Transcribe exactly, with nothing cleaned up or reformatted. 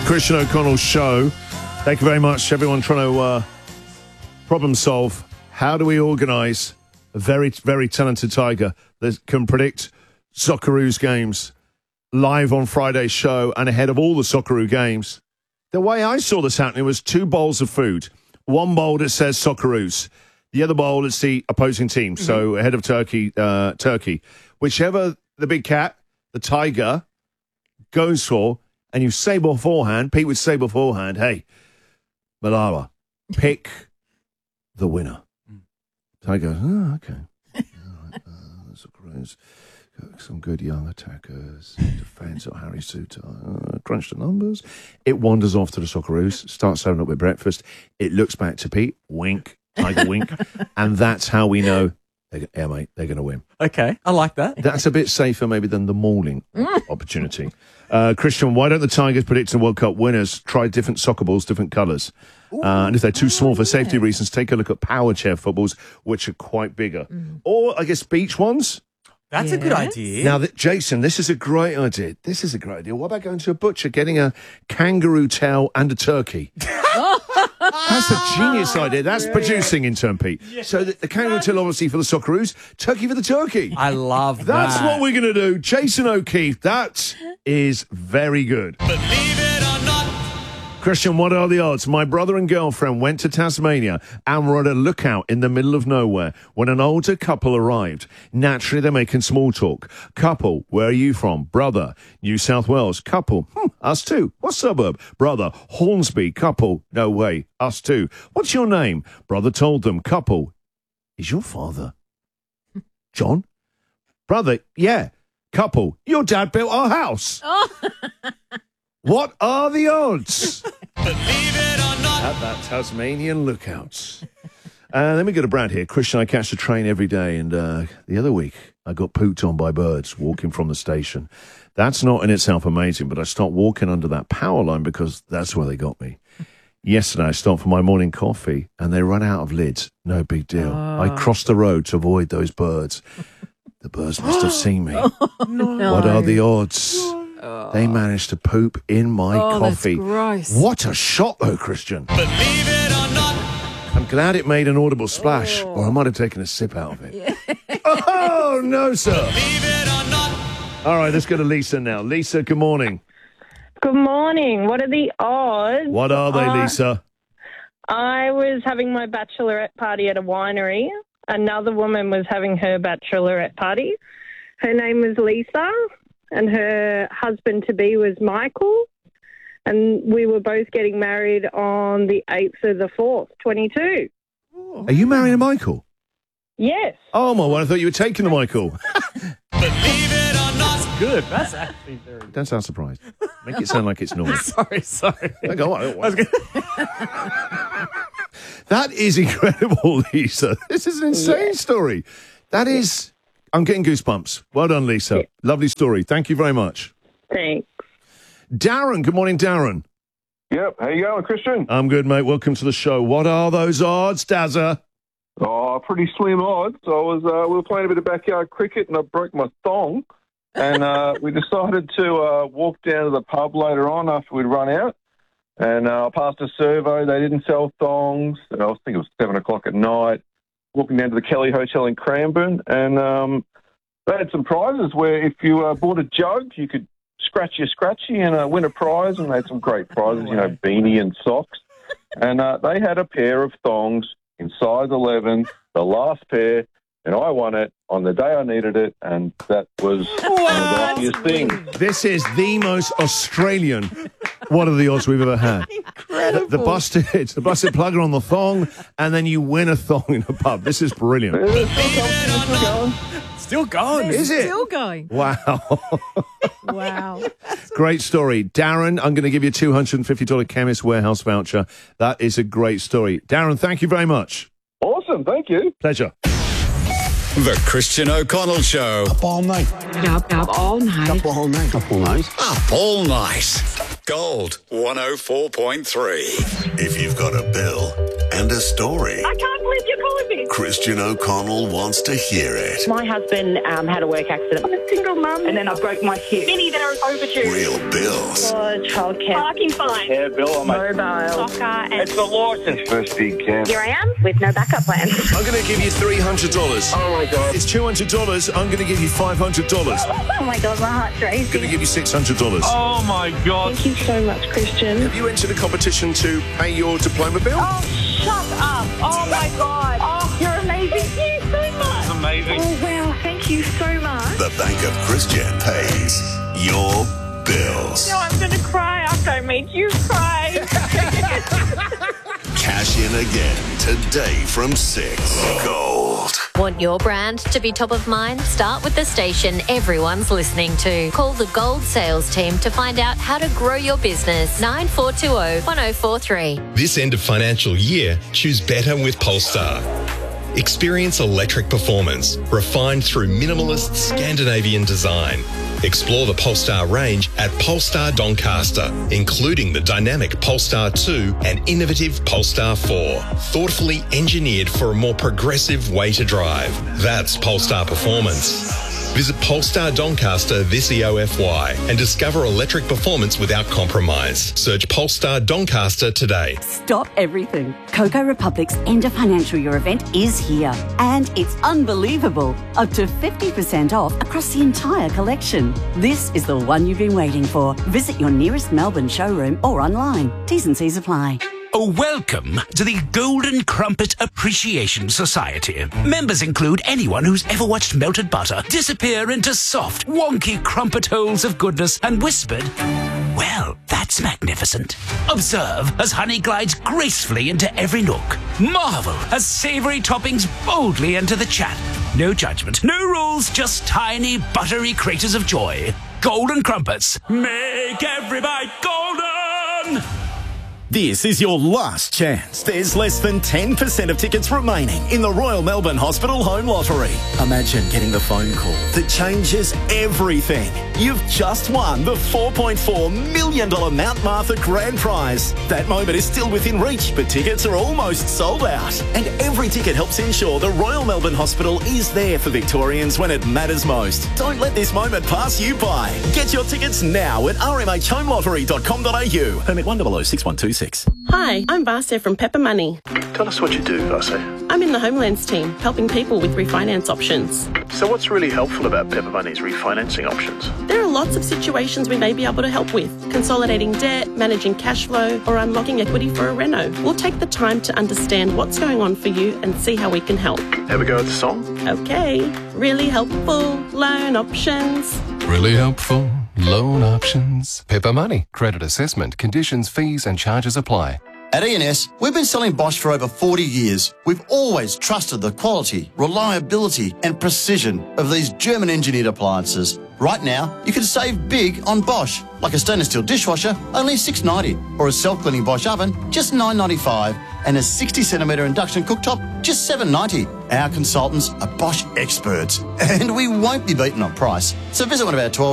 Christian O'Connell Show. Thank you very much, everyone trying to uh, problem solve. How do we organise a very, very talented tiger that can predict Socceroos games live on Friday's show and ahead of all the Socceroo games? The way I saw this happening was two bowls of food. One bowl that says Socceroos. The other bowl is the opposing team. Mm-hmm. So ahead of Turkey, uh, Turkey. Whichever the big cat, the tiger, goes for, and you say beforehand, Pete would say beforehand, hey, Malawa, pick the winner. Tiger goes, oh, okay. All right, uh, Socceroos. Some good young attackers, defence at Harry Suter, uh, crunch the numbers. It wanders off to the Socceroos, starts having up with breakfast. It looks back to Pete, wink, tiger wink, and that's how we know, they, yeah, mate, they're going to win. Okay, I like that. That's a bit safer maybe than the mauling opportunity. Uh, Christian, why don't the Tigers predict the World Cup winners try different soccer balls, different colours? Uh, and if they're too small for safety reasons, take a look at power chair footballs, which are quite bigger. Mm. Or, I guess, beach ones? That's yes. a good idea. Now, that, Jason, this is a great idea. This is a great idea. What about going to a butcher, getting a kangaroo tail and a turkey? That's a genius idea. That's yeah. producing intern, Pete. Yeah. So the, the kangaroo tail, obviously, for the Socceroos, turkey for the turkey. I love That's that. That's what we're going to do. Jason O'Keefe, that is very good. Believe it or not. Christian, what are the odds? My brother and girlfriend went to Tasmania and were at a lookout in the middle of nowhere when an older couple arrived. Naturally, they're making small talk. Couple, where are you from? Brother, New South Wales. Couple, hmm, us too. What suburb? Brother, Hornsby. Couple, no way, us too. What's your name? Brother told them. Couple, is your father John? Brother, yeah. Couple, your dad built our house. Oh. What are the odds? Believe it or not. At that Tasmanian lookout. Uh, let me go to Brad here. Christian, I catch the train every day, and uh, the other week I got pooped on by birds walking from the station. That's not in itself amazing, but I stopped walking under that power line because that's where they got me. Yesterday I stopped for my morning coffee, and they ran out of lids. No big deal. Oh. I crossed the road to avoid those birds. The birds must have seen me. Oh, no. What are the odds? Oh. They managed to poop in my oh, coffee. That's gross. What a shot, though, Christian. Believe it or not. I'm glad it made an audible splash, oh. or I might have taken a sip out of it. Yeah. Oh, no, sir. Believe it or not. All right, let's go to Lisa now. Lisa, good morning. Good morning. What are the odds? What are they, uh, Lisa? I was having my bachelorette party at a winery. Another woman was having her bachelorette party. Her name was Lisa, and her husband-to-be was Michael. And we were both getting married on the eighth of the fourth, twenty-two. Are you marrying a Michael? Yes. Oh, my word, I thought you were taking the Michael. Believe it or not. That's good. That's actually very good. Don't sound surprised. Make it sound like it's normal. sorry, sorry. No, go on. I don't want I That is incredible, Lisa. This is an insane yeah. story. That is... I'm getting goosebumps. Well done, Lisa. Yeah. Lovely story. Thank you very much. Thanks. Darren. Good morning, Darren. Yep. How you going, Christian? I'm good, mate. Welcome to the show. What are those odds, Dazza? Oh, pretty slim odds. I was uh, we were playing a bit of backyard cricket, and I broke my thong. And uh, we decided to uh, walk down to the pub later on after we'd run out. And uh, I passed a survey. They didn't sell thongs. And I was thinking it was seven o'clock at night. Walking down to the Kelly Hotel in Cranbourne, and um, they had some prizes where if you uh, bought a jug, you could scratch your scratchy and uh, win a prize, and they had some great prizes, you know, beanie and socks. And uh, they had a pair of thongs in size eleven, the last pair, and I won it on the day I needed it, and that was one of the luckiest things. This is the most Australian what are the odds we've ever had. Incredible. The, the busted, it's the busted plugger on the thong, and then you win a thong in a pub. This is brilliant. It's still going. Still going. Is it? Still going. Wow. Wow. Great story. Darren, I'm going to give you a two hundred fifty dollars Chemist Warehouse voucher. That is a great story. Darren, thank you very much. Awesome. Thank you. Pleasure. The Christian O'Connell Show. Up all night. Up, up all night. Up all night. Up all night. Up all night. Gold one oh four point three. If you've got a bill and a story. I can't believe you're calling me. Christian O'Connell wants to hear it. My husband um, had a work accident. I'm a single mum. And then I broke my hip. Many that are overdue. Real bills. Oh, childcare. Parking fine. Yeah, Bill, Mobile. Soccer and... It's the licence. First big camp. Here I am with no backup plan. I'm going to give you three hundred dollars. Oh, my God. It's two hundred dollars. I'm going to give you five hundred dollars. Oh my God, my heart's I'm going to racing. give you six hundred dollars. Oh, my God. Thank you so much, Christian. Have you entered a competition to pay your diploma bill? Oh, shut up. Oh my God. Oh, you're amazing. Thank you so much. Amazing. Oh, wow. Thank you so much. The Bank of Christian pays your bills. No, I'm going to cry after I made you cry. Cash in again today from six. Gold. Want your brand to be top of mind? Start with the station everyone's listening to. Call the Gold sales team to find out how to grow your business. nine four two zero, one zero four three. This end of financial year, choose better with Polestar. Experience electric performance, refined through minimalist Scandinavian design. Explore the Polestar range at Polestar Doncaster, including the dynamic Polestar two and innovative Polestar four, thoughtfully engineered for a more progressive way to drive. That's Polestar performance. Visit Polestar Doncaster this E O F Y and discover electric performance without compromise. Search Polestar Doncaster today. Stop everything. Coco Republic's end of financial year event is here. And it's unbelievable. Up to fifty percent off across the entire collection. This is the one you've been waiting for. Visit your nearest Melbourne showroom or online. T's and C's apply. Oh, welcome to the Golden Crumpet Appreciation Society. Members include anyone who's ever watched melted butter disappear into soft, wonky crumpet holes of goodness and whispered, well, that's magnificent. Observe as honey glides gracefully into every nook. Marvel as savoury toppings boldly enter the chat. No judgment, no rules, just tiny, buttery craters of joy. Golden Crumpets. Make every bite golden! This is your last chance. There's less than ten percent of tickets remaining in the Royal Melbourne Hospital Home Lottery. Imagine getting the phone call that changes everything. You've just won the four point four million dollars Mount Martha Grand Prize. That moment is still within reach, but tickets are almost sold out. And every ticket helps ensure the Royal Melbourne Hospital is there for Victorians when it matters most. Don't let this moment pass you by. Get your tickets now at r m h home lottery dot com dot a u. Permit one zero zero six one two. Hi, I'm Vasya from Pepper Money. Tell us what you do, Vasya. I'm in the Homelands team, helping people with refinance options. So what's really helpful about Pepper Money's refinancing options? There are lots of situations we may be able to help with. Consolidating debt, managing cash flow, or unlocking equity for a reno. We'll take the time to understand what's going on for you and see how we can help. Have a go at the song? Okay. Really helpful loan options. Really helpful loan options. Pepper Money. Credit assessment, conditions, fees and charges apply. At E and S, we've been selling Bosch for over forty years. We've always trusted the quality, reliability and precision of these German-engineered appliances. Right now, you can save big on Bosch, like a stainless steel dishwasher, only six dollars ninety, or a self-cleaning Bosch oven, just nine dollars ninety-five, and a sixty centimetre induction cooktop, just seven dollars ninety. Our consultants are Bosch experts, and we won't be beaten on price. So visit one of our twelve